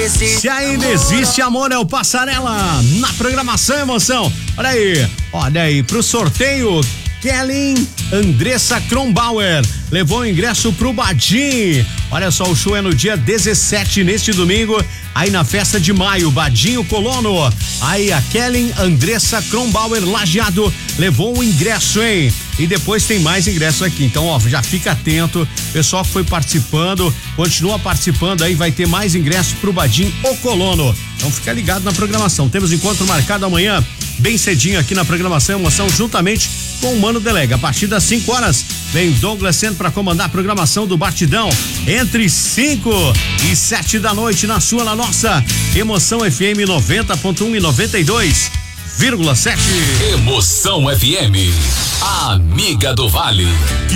Se ainda existe amor, é o Passarela na programação Emoção. Olha aí, pro sorteio, Kelly Andressa Kronbauer levou o ingresso pro Badim. Olha só, o show é no dia 17, neste domingo, aí na festa de maio, Badinho Colono. Aí a Kelly Andressa Kronbauer Lajeado levou o ingresso, hein? E depois tem mais ingressos aqui, então ó, já fica atento, pessoal que foi participando, continua participando aí, vai ter mais ingressos pro Badim o Colono. Então fica ligado na programação, temos encontro marcado amanhã, bem cedinho aqui na programação Emoção, juntamente com o Mano Delega. A partir das 5 horas, vem Douglas Sendo para comandar a programação do Batidão, entre 5 e 7 da noite, na nossa Emoção FM 90.1 e 92,7. Emoção FM, a amiga do Vale.